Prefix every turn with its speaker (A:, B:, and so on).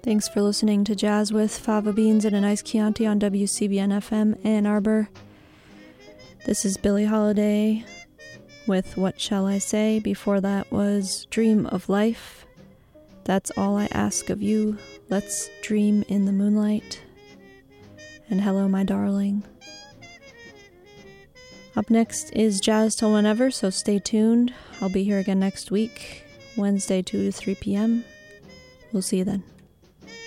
A: Thanks for listening to Jazz with Fava Beans and a Nice Chianti on WCBN FM Ann Arbor. This is Billie Holiday with What Shall I Say. Before that was Dream of Life. That's All I Ask of You. Let's Dream in the Moonlight. And Hello, My Darling. Up next is Jazz Till Whenever, so stay tuned. I'll be here again next week, Wednesday 2 to 3 p.m. We'll see you then.